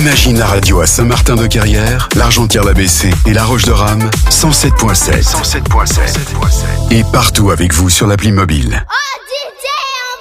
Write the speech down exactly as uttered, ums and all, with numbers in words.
Imagine la radio à Saint-Martin-de-Carrière, l'Argentière-la B C et La Roche-de-Rame, cent sept virgule sept. cent sept virgule sept. Et partout avec vous sur l'appli mobile.